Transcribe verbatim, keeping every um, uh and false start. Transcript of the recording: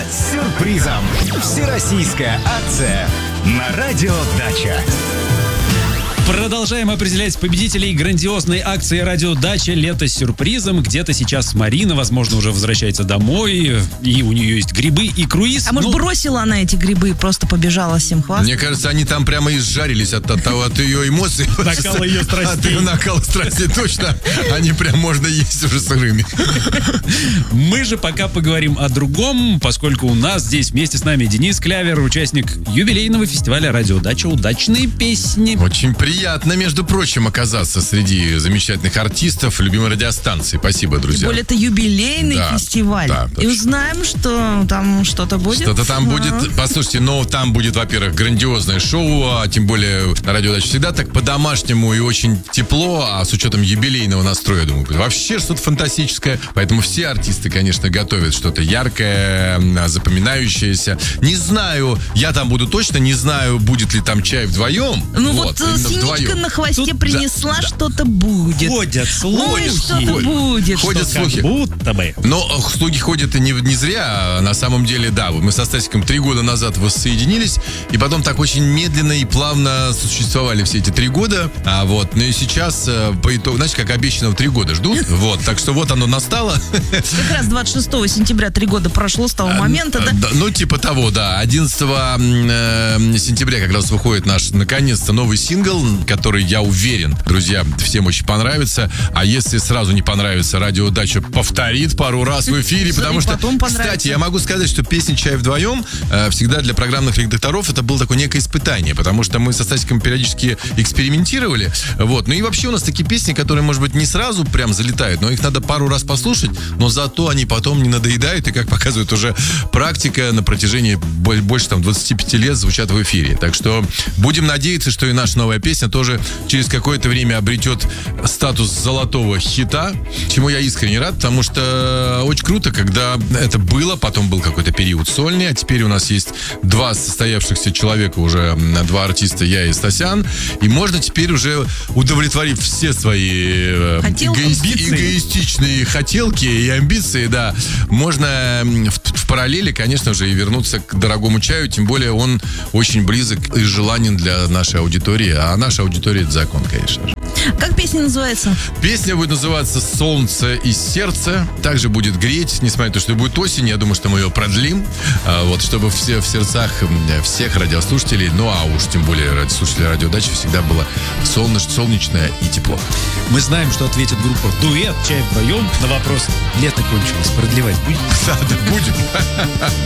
с сюрпризом. Всероссийская акция на Радио Дача. Продолжаем определять победителей грандиозной акции «Радио Дача. Лето с сюрпризом». Где-то сейчас Марина, возможно, уже возвращается домой, и у нее есть грибы и круиз. А может, ну... бросила она эти грибы и просто побежала всем хвастаться? Мне кажется, они там прямо и сжарились от, от, от ее эмоций. Накала ее страстей. От ее накала страстей, точно. Они прям можно есть уже сырыми. Мы же пока поговорим о другом, поскольку у нас здесь вместе с нами Денис Клявер, участник юбилейного фестиваля «Радио Дача. Удачные песни». Очень приятно, между прочим, оказаться среди замечательных артистов любимой радиостанции. Спасибо, друзья. Тем более, это юбилейный Да, фестиваль. да, И точно. узнаем, что там что-то будет. Что-то там А. будет. Послушайте, но там будет, во-первых, грандиозное шоу, а тем более на Радио Дача всегда так по-домашнему и очень тепло, а с учетом юбилейного настроя, я думаю, вообще что-то фантастическое. Поэтому все артисты, конечно, готовят что-то яркое, запоминающееся. Не знаю, я там буду точно, не знаю, будет ли там чай вдвоем. Ну вот, именно Синичка вдвоем. на хвосте Тут, принесла, да, что-то будет. Ходят Ой, слухи. что-то будет. Ходят Что как слухи. будто бы. Но э, слуги ходят и не, не зря. На самом деле, да, мы со Стасиком три года назад воссоединились, и потом так очень медленно и плавно существовали все эти три года. А вот, ну и сейчас, э, по итогу, знаете, как обещано, в три года ждут. Вот, так что вот оно настало. Как раз двадцать шестого сентября три года прошло с того момента, да? Да, ну, типа того, да. одиннадцатого э, сентября как раз выходит наш, наконец-то, новый сингл, который, я уверен, друзья, всем очень понравится. А если сразу не понравится, Радио Дача повторит пару раз в эфире, потому что, потом понравится. кстати, я могу сказать, что песня «Чай вдвоем» э, всегда для программных редакторов это было такое некое испытание, потому что мы со Стасиком периодически экспериментировали. Вот. Ну и вообще у нас такие песни, которые, может быть, не сразу прям залетают, но их надо пару раз послушать, но зато они потом не надоедают, и, как показывает уже практика, на протяжении больше там двадцати пяти лет звучат в эфире. Так что будем надеяться, что и наша новая песня тоже через какое-то время обретет статус золотого хита, чему я искренне рад, потому что очень круто, когда это было, потом был какой-то период сольный, а теперь у нас есть два состоявшихся человека, уже два артиста, я и Стасян, и можно теперь уже, удовлетворив все свои Хотелки, эгоисти- амбиции. эгоистичные хотелки и амбиции, да, можно в, в параллели, конечно же, и вернуться к дорогому чаю, тем более он очень близок и желанен для нашей аудитории, а наша аудитория — это закон, конечно же. Как песня называется? Песня будет называться «Солнце и сердце». Также будет греть, несмотря на то, что будет осень. Я думаю, что мы ее продлим. а, Вот, чтобы все в сердцах м, всех радиослушателей, ну а уж тем более слушателей Радио Дача, всегда было солнечно, солнечно и тепло. Мы знаем, что ответит группа «Дуэт. Чай вдвоем» на вопрос «Лето кончилось, продлевать будет?» Да, да, будет.